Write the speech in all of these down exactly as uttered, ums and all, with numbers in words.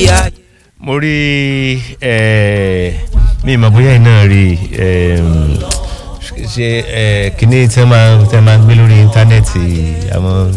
mo rí mi mọ̀ bóyá iná rí ṣe kíní tí wọ́n máa ń gbé lórí íńtánẹ́ẹ̀tì àwọn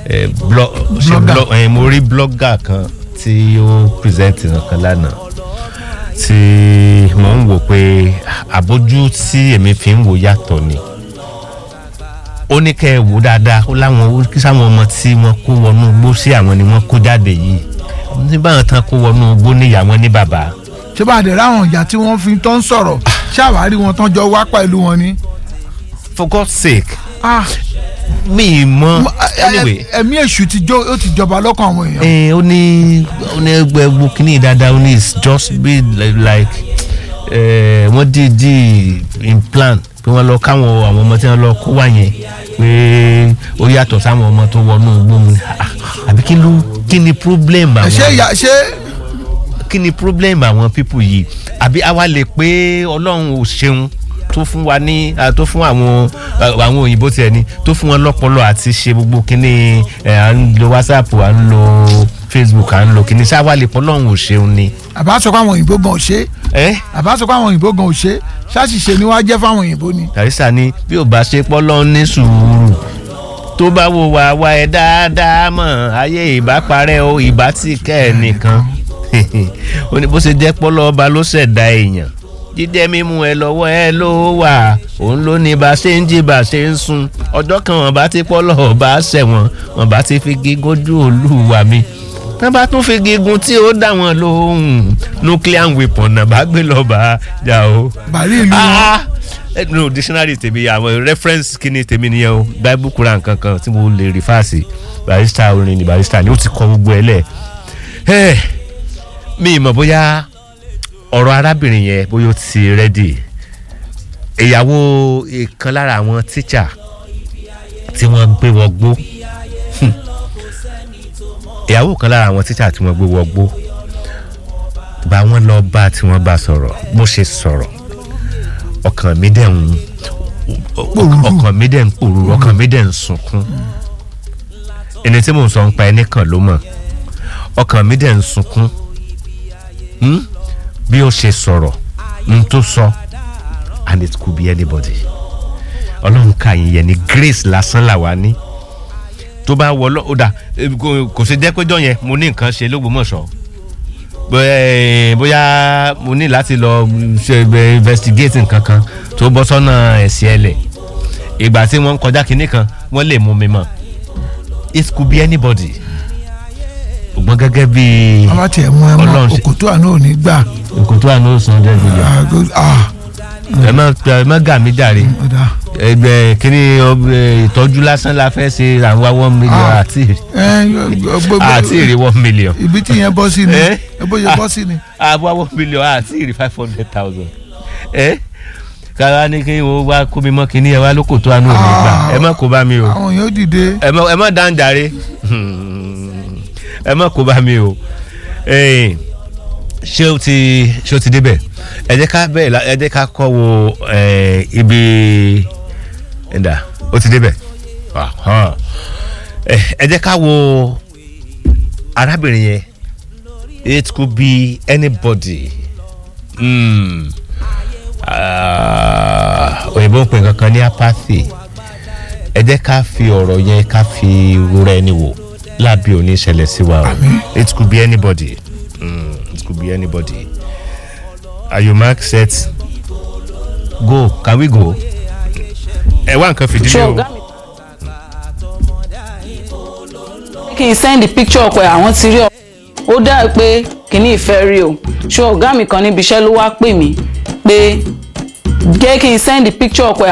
mo rí blogger kan tí ó present nǹkan lánàá tí mo ń wò pé àbójú tí èmi fi ń wò yàtọ̀ ni ó ní kẹ́ ẹ wò dáadáa ó láwọn kí sáwọn ọmọ tí wọ́n kó wọnú igbó sí àwọn ni wọ́n kó jáde yìí ní báwọn tán kó wọnú igbó níyà wọn ní bàbá. ṣé bá a dẹ̀ ráwọn ìjà tí wọ́n fi tán sọ̀rọ̀ ṣàwárí wọn tán jọ wá pẹ̀lú wọn ni. For God's sake. ah mi mọ anyway. ẹ̀mí èṣù ti jó ó ti jọba lọ́kàn àwọn èèyàn. ẹ ó ní ó ní ẹgbẹ́ ẹgbẹ́ kínní dáadáa ó ní it's just be like wọ́n dídí implant pé wọ́n lọ káwọn àwọn ọmọ tí wọ́n lọ kó wá yẹn pé ó yàtọ̀ sáwọn ọmọ tó wọnú igbó mu àbí kí ló kí ni problem àwọn. ṣé ìyá ṣé. kí ni problem àwọn people yìí àbí àwa lè pé ọlọ́run ò ṣeun tó fún wa ní tó fún àwọn àwọn òyìnbó tiẹ̀ ní tó fún wọn lọ́pọlọ àti ṣe gbogbo kíní à ń lo whatsapp à ń lo facebook à ń lo kíní ṣáà wà lè pọ́ lọ́run ò ṣeun ni. àbá sọ pé àwọn òyìnbó gan ò ṣe. ẹ àbá sọ pé àwọn òyìnbó gan ò ṣe ṣáàṣìṣe ni wàá jẹ́ fáwọn òyìnbó ni. kàrísà ni bí ò bá ṣe pọ́ lọ́run ní sùúrù tó bá wo wà wá ẹ dáadáa mọ̀ ayé ìbá parẹ́ o ìbá tí kẹ́ ẹ̀ nìkan ó ní bó ṣe jẹ́ pọ́lọ́ ọba ló ṣẹ̀dá èèyàn jíjẹ mímú ẹ lọ́wọ́ ẹ ló wà òun ló ní bá ṣe ń jí bá ṣe ń sun ọjọ́ kan wọn bá ti pọ́lọ́ ọba ṣẹ̀wọ̀n wọn bá ti fi gígùn ojú olúwa mi wọn bá tún fi gígùn tí ó dá wọn lóhùn nuclear weapon náà bá gbé lọ́ba jà o. bàálù ìlú wọn. no dictionary tèmi àwọn reference kíni tèmi nìyẹn o bible quran kankan tí mo lè refer sí barista orin ni barista ni ó ti kọ gbogbo ẹ lẹ mi mọ̀ bóyá ọ̀rọ̀ arábìnrin yẹn bóyá ó ti rẹ́dì ìyàwó ìkan lára àwọn tíṣà tí wọ́n gbé wọgbó ìyàwó kan lára àwọn tíṣà tí wọ́n gbé wọgbó bá wọn lọ bá tí wọ́n bá sọ̀rọ̀ bó ṣe sọ̀rọ̀ ọkàn mi dẹ̀ ń ọkàn mi dẹ̀ ń pòrúurú ọkàn mi dẹ̀ ń sunkún ẹni tí mò ń sọ ń pa ẹni kan ló mọ̀ ọkàn mi dẹ̀ ń sunkún bí ó ṣe sọ̀rọ̀ n tó sọ and it could be anybody ọlọ́run ká yín yẹn ni grace lásán làwa ní tó bá wọ ọ dà kò ṣe jẹ́ péjọ yẹn mo ní nǹkan ṣe lÓgbómọ̀ṣọ́ bóyá mo ní láti lọ ṣe investigate nǹkan kan tó bọ́ sọ́nà ẹ̀sìn ẹlẹ̀ ìgbà tí wọ́n ń kọjá kinní kan wọ́n lè mú mi mọ̀ it could be anybody ṣùgbọ́n gẹ́gẹ́ bí ọlọ́run ṣe ọlọ́run ṣe òkòtó àná ò ní gbà. òkòtó àná ò san hundred million. ẹ má ẹ má gà mí jàre ẹgbẹ́ kíní ìtọ́jú lásán la fẹ́ ṣe àwọn one million àti àti èrè one million. ibi tí yẹn bọ́ sí ni ebo yẹn bọ́ sí ni. àwọn one million àti èrè five hundred thousand. kára ní kí wọ́n wá kó mi mọ́ kíní ẹ wá lókòtó àná ò ní gbà ẹ má kó bá mi o. àwọn yóò dìde. ẹ má dáhùn jàre ẹ má kó bá mi o ṣé o ti ṣé o ti débẹ̀ ẹ jẹ́ ká bẹ́ẹ̀ ẹ jẹ́ ká kọ́ wo ibi ẹ̀dá o ti débẹ̀ ẹ jẹ́ ká wo arábìnrin yẹn it could be anybody òyìnbó ń pè kankan ní apathy ẹ jẹ́ ká fi ọ̀rọ̀ yẹn ká fi rúra ẹni wò lábí òní ìṣẹ̀lẹ̀ sí wa o it could be anybody mm, it could be anybody are you mark set go can we go ẹ wá nǹkan fìdílé o. kí n send picture ọkọ ẹ àwọn ti rí ọ ó dá pé kìíní ìfẹ́ rí o ṣé ọ̀gá mi kan níbi iṣẹ́ ló wá pè mí pé jẹ́ kí n send picture ọkọ ẹ.